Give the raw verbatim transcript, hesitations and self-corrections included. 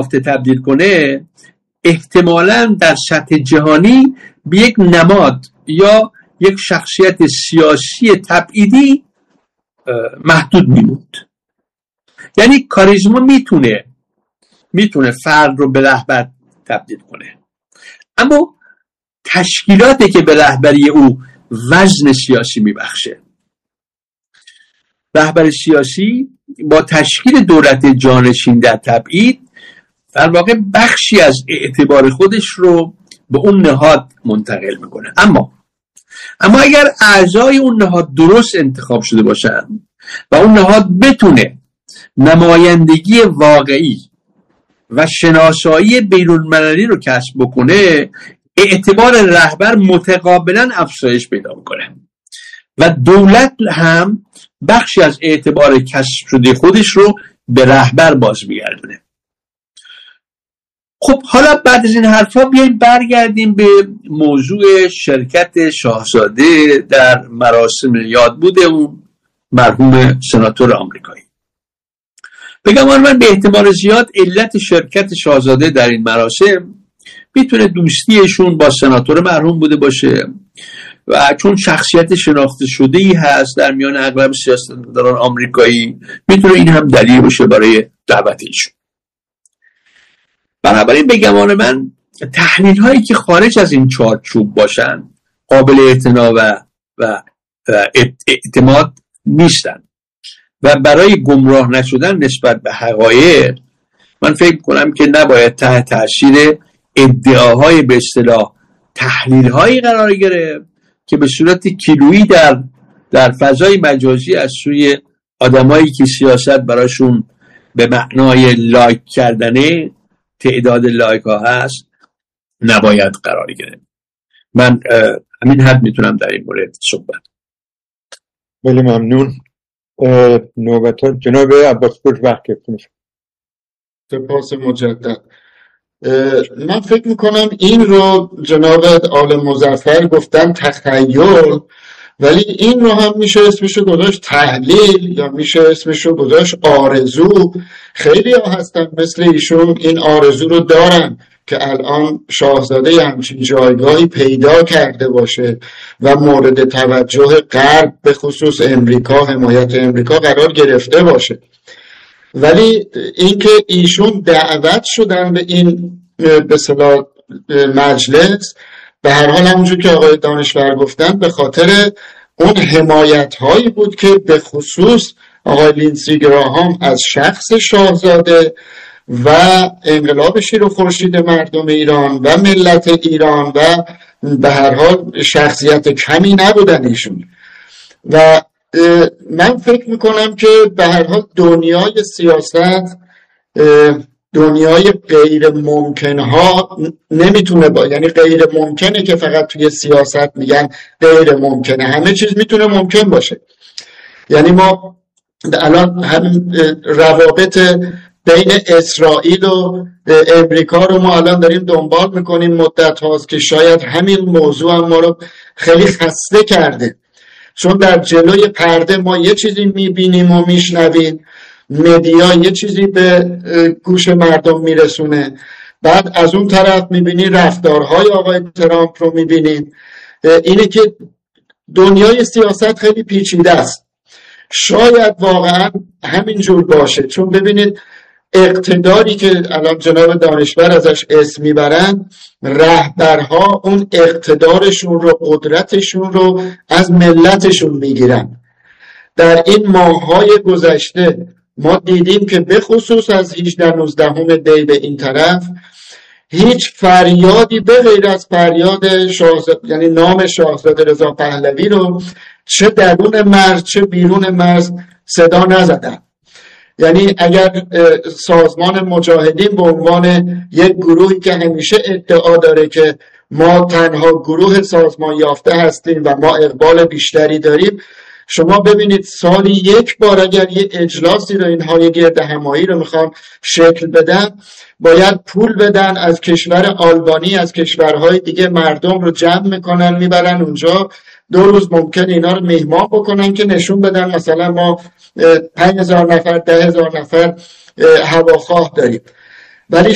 یافته تبدیل کنه، احتمالاً در سطح جهانی به یک نماد یا یک شخصیت سیاسی تبعیدی محدود میموند. یعنی کاریزما میتونه میتونه فرد رو به رهبر تبدیل کنه، اما تشکیلاتی که به رهبری او وزن سیاسی میبخشه. رهبر سیاسی با تشکیل دولت جانشین در تبعید در واقع بخشی از اعتبار خودش رو به اون نهاد منتقل میکنه. اما اما اگر اعضای اون نهاد درست انتخاب شده باشن و اون نهاد بتونه نمایندگی واقعی و شناسایی بین‌المللی رو کسب بکنه، اعتبار رهبر متقابلا افزایش پیدا میکنه و دولت هم بخشی از اعتبار کسب شده خودش رو به رهبر باز میگردونه. خب حالا بعد از این حرفا بیاییم برگردیم به موضوع شرکت شاهزاده در مراسم یادبود اون مرحوم سناتور آمریکایی. بگم من به احتمال زیاد علت شرکت شاهزاده در این مراسم میتونه دوستیشون با سناتور مرحوم بوده باشه و چون شخصیت شناخته شده‌ای هست در میان اغلب سیاستمداران آمریکایی، میتونه این هم دلیل باشه برای دعوت ایشون. بنابراین به گمان من تحلیل هایی که خارج از این چارچوب باشن قابل اعتنا و و اعتماد نیستن و برای گمراه نشدن نسبت به حقایق من فکر کنم که نباید تحت تاثیر ادعاهای به اصطلاح تحلیل هایی قرار گرفت که به صورت کیلویی در در فضای مجازی از سوی آدمایی که سیاست براشون به معنای لایک کردنه تعداد لایک ها هست نباید قرار گرفت. من همین حد میتونم در این مورد صحبت. بله ممنون. نوبت جناب عباسپور وقت گرفتیم. سپاس مجدد. من فکر میکنم این رو جناب آل مظفر گفتن تخیل، ولی این رو هم میشه اسمشو گذاشت تحلیل یا میشه اسمشو گذاشت آرزو. خیلی ها هستن مثل ایشون این آرزو رو دارن که الان شاهزاده همچین جایگاهی پیدا کرده باشه و مورد توجه غرب به خصوص امریکا، حمایت امریکا قرار گرفته باشه. ولی اینکه ایشون دعوت شدن به این به اصطلاح مجلس، به هر حال همونجور که آقای دانشور گفتن به خاطر اون حمایت هایی بود که به خصوص آقای لینسی گراهام از شخص شاهزاده و انقلاب شیر و خورشید مردم ایران و ملت ایران و به هر حال شخصیت کمی نبودن ایشون. و من فکر میکنم که به هر حال دنیای سیاست دنیای غیر ممکن ها نمیتونه با، یعنی غیر ممکنه که فقط توی سیاست میگن غیر ممکنه، همه چیز میتونه ممکن باشه. یعنی ما الان هم روابط بین اسرائیل و امریکا رو ما الان داریم دنبال میکنیم مدت هاست که شاید همین موضوع هم ما رو خیلی خسته کرده، چون در جلوی پرده ما یه چیزی میبینیم و میشنویم، مدیا یه چیزی به گوش مردم میرسونه، بعد از اون طرف میبینی رفتارهای آقای ترامپ رو میبینیم. اینه که دنیای سیاست خیلی پیچیده است. شاید واقعا همین جور باشه، چون ببینید اقتداری که الان جناب دانشور ازش اسم میبرن، رهبرها اون اقتدارشون رو، قدرتشون رو از ملتشون میگیرن. در این ماه‌های گذشته ما دیدیم که به خصوص از هجده نوزده دی به این طرف هیچ فریادی به غیر از فریاد شاهزاده، یعنی نام شاهزاده رضا پهلوی رو چه درون مرز چه بیرون مرز صدا نزدن. یعنی اگر سازمان مجاهدین به عنوان یک گروهی که همیشه ادعا داره که ما تنها گروه سازمان یافته هستیم و ما اقبال بیشتری داریم، شما ببینید سالی یک بار اگر یه اجلاسی رو اینها یه گرد همایی رو میخوان شکل بدن، باید پول بدن از کشور آلبانی، از کشورهای دیگه مردم رو جمع میکنن میبرن اونجا، دو روز ممکن اینا رو مهمان بکنن که نشون بدن مثلا ما پنج هزار نفر ده هزار نفر هواخواه داریم. ولی